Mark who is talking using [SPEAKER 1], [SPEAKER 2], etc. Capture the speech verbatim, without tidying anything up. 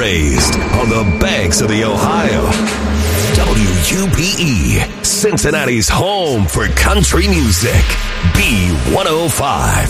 [SPEAKER 1] raised on the banks of the Ohio. W U P E, Cincinnati's home for country music. B one oh five.